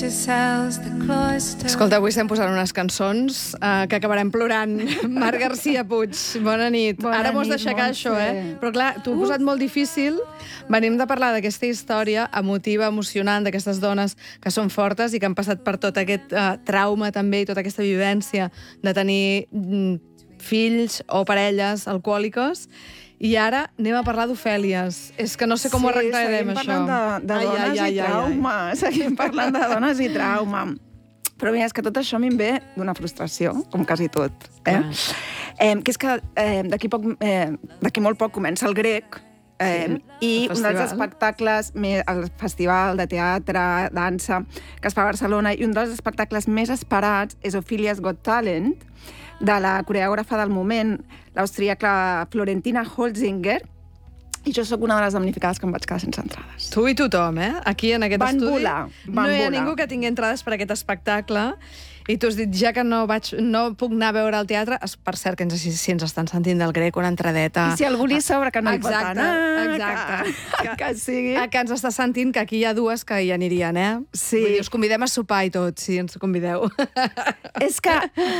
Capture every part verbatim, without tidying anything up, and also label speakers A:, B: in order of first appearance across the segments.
A: Escolta, avui estem posant unes cançons uh, que acabarem plorant. Marc Garcia Puig, bona nit.
B: Bona
A: Ara m'ho has
B: nit,
A: d'aixecar, això,
B: Montse.
A: eh? Però clar, t'ho he posat molt difícil. Venim de parlar d'aquesta història emotiva, emocionant, d'aquestes dones que són fortes i que han passat per tot aquest uh, trauma també i tota aquesta vivència de tenir mm, fills o parelles alcohòliques. I ara anem a parlar d'Ofèlies. És que no sé com ho arreglarem,
B: això.
A: Sí,
B: seguim parlant de, de dones ai, ai, ai, i trauma. Ai, ai. Seguim parlant de dones i trauma. Però mira, és que tot això a mi em ve d'una frustració, com quasi tot. Eh? Eh, que és que eh, d'aquí eh, d'aquí molt poc comença el grec, eh, sí, i un dels espectacles, el festival de teatre, dansa, que es fa a Barcelona, i un dels espectacles més esperats és Ophelia's Got Talent, de la coreògrafa del moment, l'austríaca Florentina Holzinger, i jo sóc una de les damnificades que em vaig quedar sense entrades.
A: Tu i tothom, eh? Aquí, en aquest
B: van
A: estudi,
B: volar, van
A: no hi ha
B: volar.
A: ningú que tingui entrades per aquest espectacle. I tu has dit, ja que no, vaig, no puc anar a veure el teatre, es, per cert, que ens, si, si ens estan sentint del grec, una entradeta...
B: I si algú li sobra que no hi pot anar...
A: Exacte,
B: que, que, que sigui...
A: Que ens està sentint, que aquí hi ha dues que hi anirien, eh?
B: Sí.
A: Vull dir, us convidem a sopar i tot, si ens convideu.
B: És que,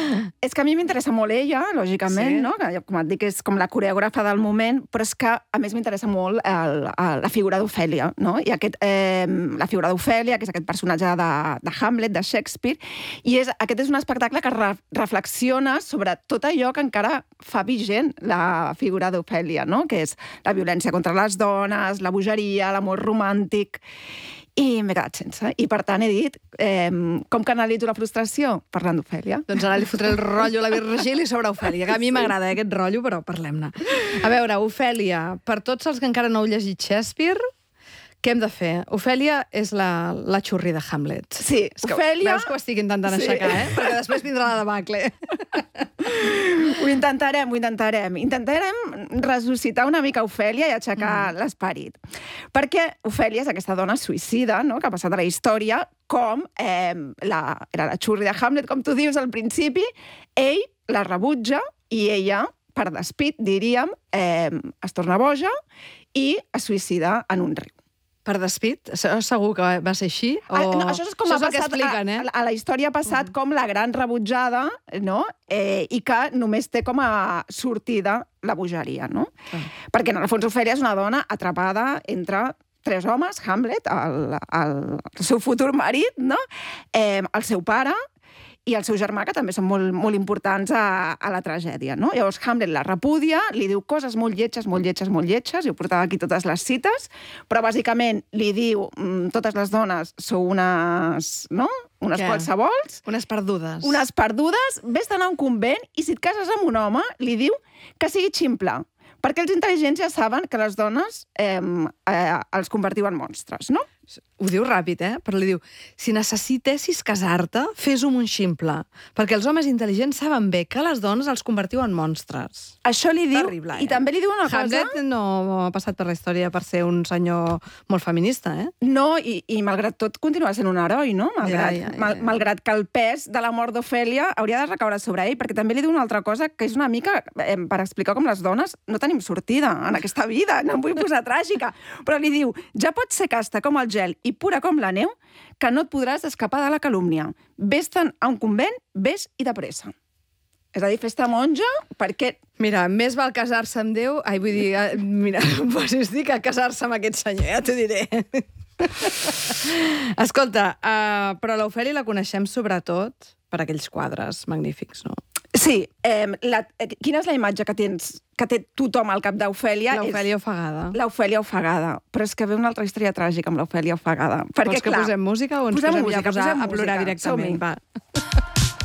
B: és que a mi m'interessa molt ella, lògicament,
A: sí.
B: no? Que, com et dic, és com la coreògrafa del moment, però és que, a més, m'interessa molt el, el, la figura d'Ofèlia, no? I aquest, eh, la figura d'Ofèlia, que és aquest personatge de, de Hamlet, de Shakespeare, i és, aquest és un espectacle que re reflexiona sobre tot allò que encara fa vigent la figura d'Ofèlia, no? Que és la violència contra les dones, la bogeria, l'amor romàntic... I m'he quedat sense. I, per tant, he dit, eh, com canalitzo la frustració? Parlant d'Ofèlia.
A: Doncs ara li fotré el rotllo a la Virgili sobre Ofèlia, que a mi m'agrada eh, aquest rotllo, però parlem-ne. A veure, Ofèlia, per tots els que encara no heu llegit Shakespeare, què hem de fer? Ofèlia és la, la xurri de Hamlet.
B: Sí,
A: és que
B: Ofèlia...
A: Veus que ho estic intentant sí. aixecar, eh? Perquè després vindrà la debacle.
B: Ho intentarem, ho intentarem. Intentarem ressuscitar una mica Ofèlia i aixecar mm. l'esperit. Perquè Ofèlia és aquesta dona suïcida, no?, que ha passat a la història com eh, la, era la xurri de Hamlet, com tu dius al principi. Ell la rebutja i ella, per despit, diríem, eh, es torna boja i es suïcida en un riu.
A: Per despit? Segur que va ser així? O...
B: Ah, no, això és com
A: això
B: ha
A: és
B: passat
A: expliquen, eh?
B: a, a la història ha passat uh -huh. com la gran rebutjada, no? Eh, i que només té com a sortida la bogeria, no? Uh -huh. Perquè, en el fons, Ofèlia és una dona atrapada entre tres homes, Hamlet, el, el, el seu futur marit, no? Eh, el seu pare i el seu germà, que també són molt, molt importants a, a la tragèdia, no? Llavors Hamlet la repudia, li diu coses molt lletges, molt lletges, molt lletges, i ho portava aquí totes les cites, però bàsicament li diu mmm, totes les dones sou unes, no? Unes
A: Què?
B: qualsevols.
A: Unes perdudes.
B: Unes perdudes, vés-te'n a un convent i si et cases amb un home, li diu que sigui ximple, perquè els intel·ligents ja saben que les dones eh, eh, els convertiu en monstres, no?
A: Ho diu ràpid, eh? Però li diu, si necessitessis casar-te, fes-ho amb un ximple, perquè els homes intel·ligents saben bé que les dones els convertiu en monstres.
B: Això li diu,
A: terrible, eh?
B: I també li diu una
A: Hamlet
B: cosa...
A: no ha passat per la història per ser un senyor molt feminista, eh?
B: No, i, i malgrat tot continua sent un heroi, no? Malgrat,
A: ja, ja, ja.
B: Mal, malgrat que el pes de la mort d'Ofèlia hauria de recaure sobre ell, perquè també li diu una altra cosa que és una mica eh, per explicar com les dones no tenim sortida en aquesta vida, no em vull posar tràgica, però li diu, ja pots ser casta com el gel i pura com la neu, que no et podràs escapar de la calúmnia. Vés-te'n a un convent, vés i de pressa. És a dir, fes-te monja perquè...
A: Mira, més val casar-se amb Déu... Ai, vull dir, eh, mira, pues és dir que casar-se amb aquest senyor, ja t'ho diré. Escolta, uh, però l'Ofèlia la coneixem sobretot per aquells quadres magnífics, no?
B: Sí. Eh, la, eh, quina és la imatge que tens que té tothom al cap d'Ofèlia?
A: L'Ofèlia ofegada.
B: L'Ofèlia ofegada. Però és que ve una altra història tràgica amb l'Ofèlia ofegada. Perquè,
A: Vols que
B: clar,
A: posem música o ens
B: posem
A: posem
B: música,
A: ja a, posar,
B: posem
A: a plorar
B: música.
A: directament?
B: Som-hi.
A: Va.